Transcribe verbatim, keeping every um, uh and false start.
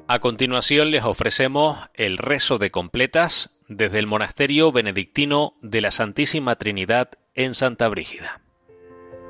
A continuación les ofrecemos el rezo de completas desde el Monasterio Benedictino de la Santísima Trinidad en Santa Brígida.